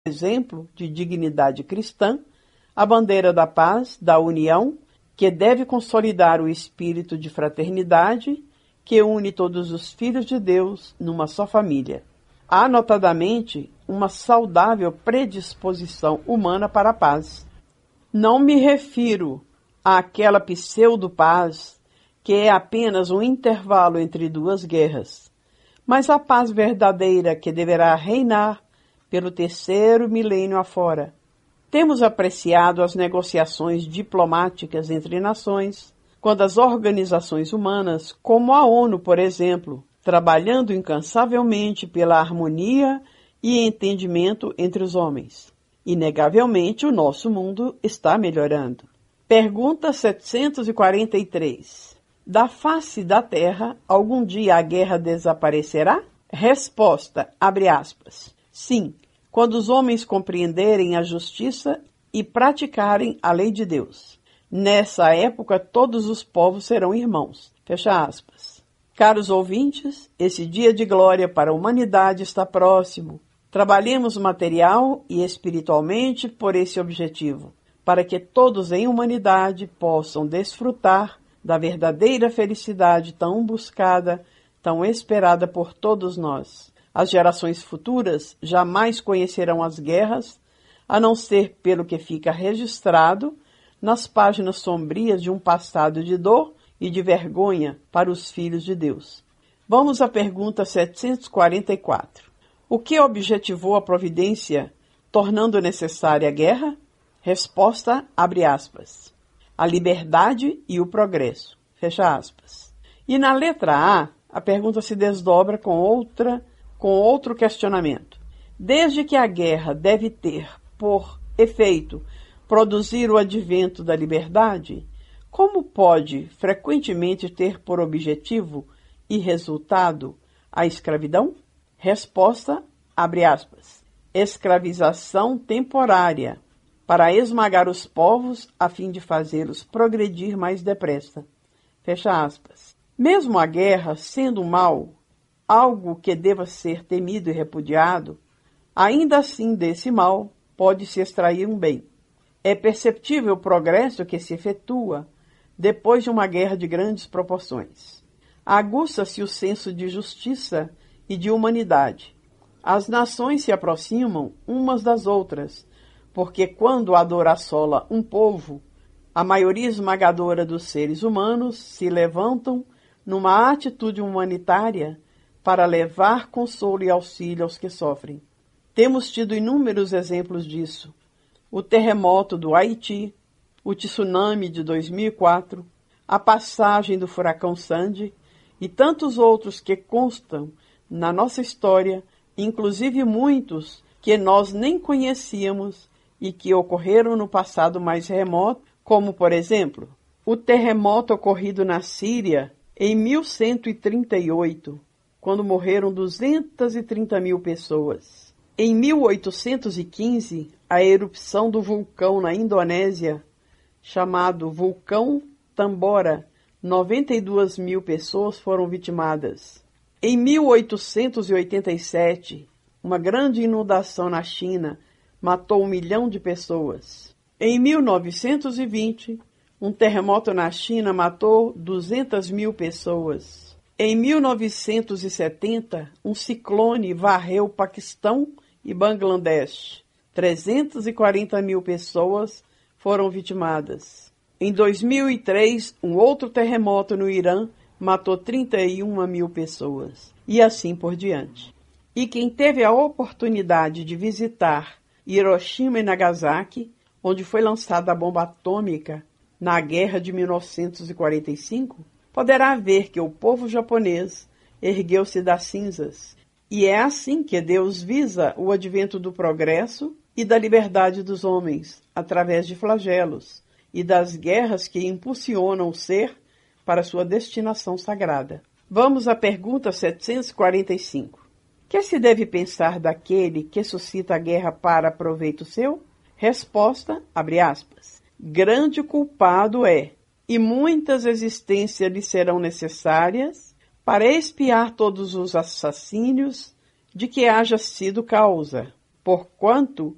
exemplo de dignidade cristã, a bandeira da paz, da união, que deve consolidar o espírito de fraternidade que une todos os filhos de Deus numa só família. Há, notadamente, uma saudável predisposição humana para a paz. Não me refiro àquela pseudo-paz que é apenas um intervalo entre duas guerras, mas a paz verdadeira que deverá reinar pelo 3º milênio afora. Temos apreciado as negociações diplomáticas entre nações, quando as organizações humanas, como a ONU, por exemplo, trabalhando incansavelmente pela harmonia e entendimento entre os homens. Inegavelmente, o nosso mundo está melhorando. Pergunta 743. Da face da Terra, algum dia a guerra desaparecerá? Resposta, abre aspas. Sim, quando os homens compreenderem a justiça e praticarem a lei de Deus. Nessa época, todos os povos serão irmãos. Fecha aspas. Caros ouvintes, esse dia de glória para a humanidade está próximo. Trabalhemos material e espiritualmente por esse objetivo, para que todos em humanidade possam desfrutar da verdadeira felicidade tão buscada, tão esperada por todos nós. As gerações futuras jamais conhecerão as guerras, a não ser pelo que fica registrado nas páginas sombrias de um passado de dor e de vergonha para os filhos de Deus. Vamos à pergunta 744. O que objetivou a providência, tornando necessária a guerra? Resposta, abre aspas. A liberdade e o progresso. Fecha aspas. E na letra a pergunta se desdobra com outro questionamento. Desde que a guerra deve ter, por efeito, produzir o advento da liberdade, como pode frequentemente ter por objetivo e resultado a escravidão? Resposta, abre aspas. Escravização temporária, para esmagar os povos a fim de fazê-los progredir mais depressa. Fecha aspas. Mesmo a guerra sendo um mal, algo que deva ser temido e repudiado, ainda assim desse mal pode-se extrair um bem. É perceptível o progresso que se efetua depois de uma guerra de grandes proporções. Aguça-se o senso de justiça e de humanidade. As nações se aproximam umas das outras, porque quando a dor assola um povo, a maioria esmagadora dos seres humanos se levantam numa atitude humanitária para levar consolo e auxílio aos que sofrem. Temos tido inúmeros exemplos disso. O terremoto do Haiti, o tsunami de 2004, a passagem do furacão Sandy e tantos outros que constam na nossa história, inclusive muitos que nós nem conhecíamos e que ocorreram no passado mais remoto, como, por exemplo, o terremoto ocorrido na Síria em 1138, quando morreram 230 mil pessoas. Em 1815, a erupção do vulcão na Indonésia, chamado Vulcão Tambora, 92 mil pessoas foram vitimadas. Em 1887, uma grande inundação na China matou 1 milhão de pessoas. Em 1920, um terremoto na China matou 200 mil pessoas. Em 1970, um ciclone varreu o Paquistão e Bangladesh. 340 mil pessoas foram vitimadas. Em 2003, um outro terremoto no Irã matou 31 mil pessoas. E assim por diante. E quem teve a oportunidade de visitar Hiroshima e Nagasaki, onde foi lançada a bomba atômica na guerra de 1945, poderá ver que o povo japonês ergueu-se das cinzas. E é assim que Deus visa o advento do progresso e da liberdade dos homens, através de flagelos e das guerras que impulsionam o ser para sua destinação sagrada. Vamos à pergunta 745. Que se deve pensar daquele que suscita a guerra para proveito seu? Resposta, abre aspas. Grande culpado é, e muitas existências lhe serão necessárias para expiar todos os assassínios de que haja sido causa, porquanto